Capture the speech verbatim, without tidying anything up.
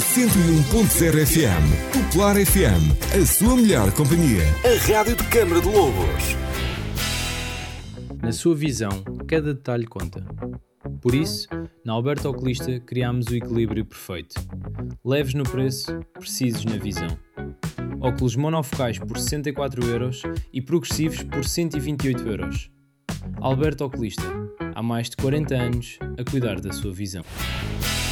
cento e um ponto zero F M. Popular F M, a sua melhor companhia. A rádio de Câmara de Lobos. Na sua visão, cada detalhe conta. Por isso, na Alberto Oculista criámos o equilíbrio perfeito. Leves no preço, precisos na visão. Óculos monofocais por sessenta e quatro euros e progressivos por cento e vinte e oito euros. Alberto Oculista, há mais de quarenta anos a cuidar da sua visão.